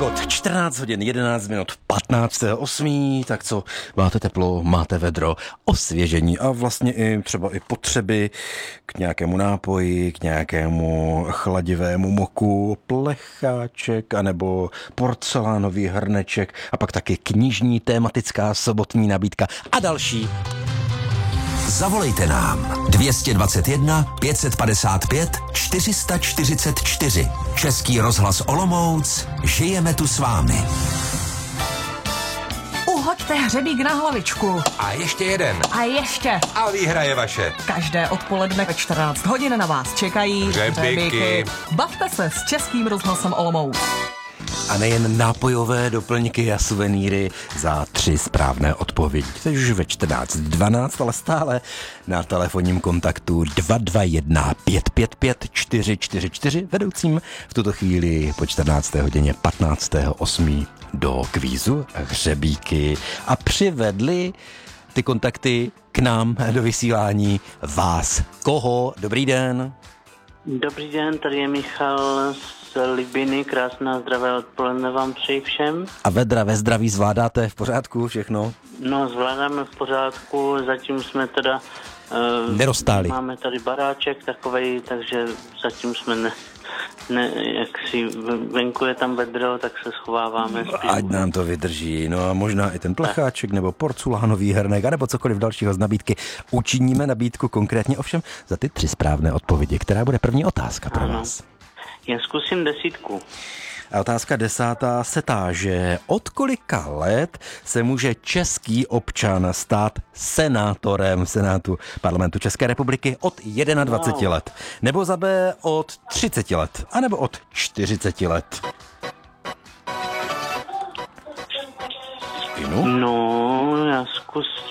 Od 14 hodin 11 minut 15.8. Tak co, máte teplo, máte vedro, osvěžení a vlastně i třeba i potřeby k nějakému nápoji, k nějakému chladivému moku, plecháček anebo porcelánový hrneček a pak taky knižní tematická sobotní nabídka a další. Zavolejte nám 221 555 444. Český rozhlas Olomouc. Žijeme tu s vámi. Uhoďte hřebík na hlavičku. A ještě jeden. A ještě. A výhra je vaše. Každé odpoledne ve 14 hodin na vás čekají Hřebíky. Bavte se s Českým rozhlasem Olomouc. A nejen nápojové doplňky a suvenýry za 3 správné odpovědi. Teď už ve 14.12, ale stále na telefonním kontaktu 221 555 444 vedoucím v tuto chvíli po 14. hodině 15.8. do kvízu hřebíky a přivedli ty kontakty k nám do vysílání vás. Koho? Dobrý den. Dobrý den, tady je Michal z Libiny, krásná zdravé odpoledne vám přeji všem. A vedra ve zdraví zvládáte v pořádku všechno? No, zvládáme v pořádku, zatím jsme teda... Nerostáli. Máme tady baráček takovej, takže zatím jsme jak si venku je tam vedro, tak se schováváme. Ať nám to vydrží, no a možná i ten plecháček nebo porcelánový hrnek, anebo cokoliv dalšího z nabídky. Učiníme nabídku konkrétně ovšem za ty 3 správné odpovědi. Která bude první otázka pro vás? Jen zkusím 10. A otázka 10. se táže, od kolika let se může český občan stát senátorem Senátu Parlamentu České republiky? Od 21 let. Nebo za B od 30 let. A nebo od 40 let. No, já zkusím.